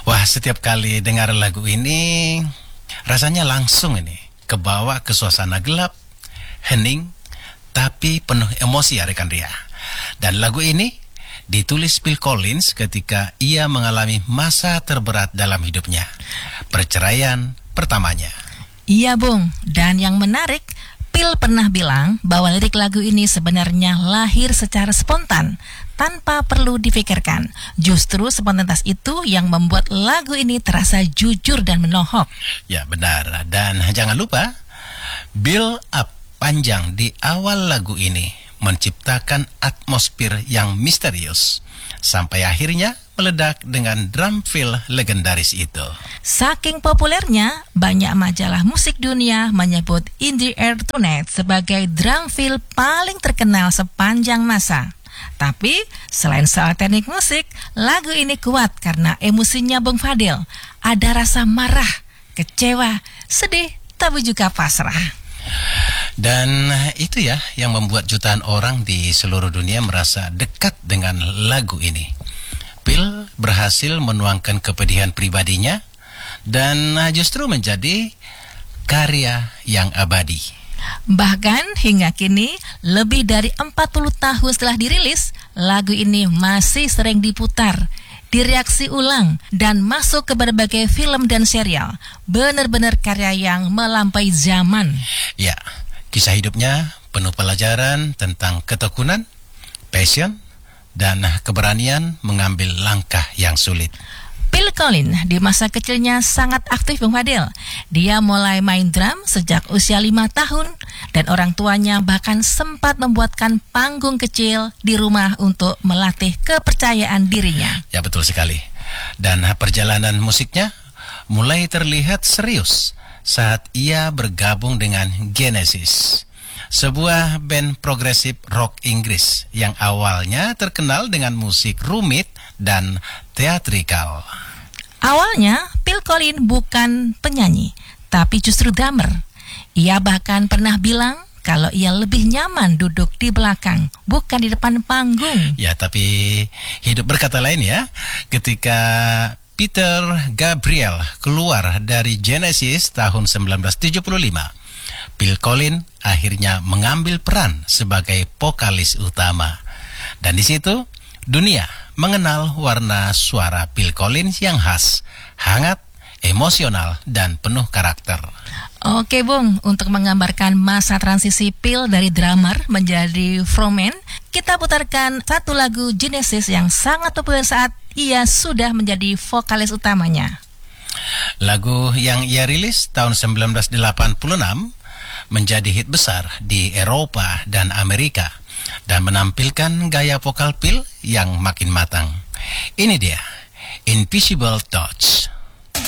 Wah, setiap kali dengar lagu ini, rasanya langsung ini kebawa ke suasana gelap, hening, tapi penuh emosi ya rekan Ria. Dan lagu ini ditulis Phil Collins ketika ia mengalami masa terberat dalam hidupnya, perceraian pertamanya. Iya Bung, dan yang menarik, Phil pernah bilang bahwa lirik lagu ini sebenarnya lahir secara spontan, tanpa perlu difikirkan. Justru spontanitas itu yang membuat lagu ini terasa jujur dan menohok. Ya benar, dan jangan lupa, build up panjang di awal lagu ini menciptakan atmosfer yang misterius, sampai akhirnya meledak dengan drum fill legendaris itu. Saking populernya, banyak majalah musik dunia menyebut In the Air Tonight sebagai drum fill paling terkenal sepanjang masa. Tapi, selain soal teknik musik, lagu ini kuat karena emosinya Bung Fadil. Ada rasa marah, kecewa, sedih, tapi juga pasrah. Dan itu ya yang membuat jutaan orang di seluruh dunia merasa dekat dengan lagu ini. Phil berhasil menuangkan kepedihan pribadinya dan justru menjadi karya yang abadi. Bahkan hingga kini, lebih dari 40 tahun setelah dirilis, lagu ini masih sering diputar, direaksi ulang, dan masuk ke berbagai film dan serial. Benar-benar karya yang melampaui zaman. Ya, kisah hidupnya penuh pelajaran tentang ketekunan, passion, dan keberanian mengambil langkah yang sulit. Phil Collins di masa kecilnya sangat aktif Bung Fadil. Dia mulai main drum sejak usia 5 tahun dan orang tuanya bahkan sempat membuatkan panggung kecil di rumah untuk melatih kepercayaan dirinya. Ya betul sekali. Dan perjalanan musiknya mulai terlihat serius saat ia bergabung dengan Genesis, sebuah band progresif rock Inggris yang awalnya terkenal dengan musik rumit dan teatrikal. Awalnya, Phil Collins bukan penyanyi, tapi justru drummer. Ia bahkan pernah bilang kalau ia lebih nyaman duduk di belakang, bukan di depan panggung. Ya, tapi hidup berkata lain ya. Ketika Peter Gabriel keluar dari Genesis tahun 1975, Phil Collins akhirnya mengambil peran sebagai vokalis utama. Dan di situ dunia mengenal warna suara Phil Collins yang khas, hangat, emosional, dan penuh karakter. Oke Bung, untuk menggambarkan masa transisi Phil dari drummer menjadi frontman, kita putarkan satu lagu Genesis yang sangat populer saat ia sudah menjadi vokalis utamanya. Lagu yang ia rilis tahun 1986 menjadi hit besar di Eropa dan Amerika dan menampilkan gaya vokal Phil yang makin matang. Ini dia, Invisible Touch.